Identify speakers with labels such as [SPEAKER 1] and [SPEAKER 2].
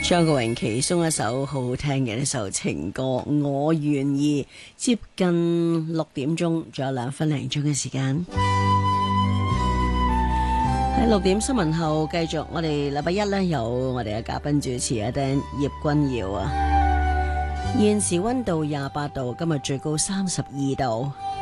[SPEAKER 1] 張國榮其中一首好好聽嘅一首情歌《我願意》，接近6點鐘，仲有2分零鐘嘅時間。喺6點新聞後，繼續我哋禮拜一呢有我哋嘅嘉賓主持阿丁葉君耀啊。現時溫度28度，今日最高32度。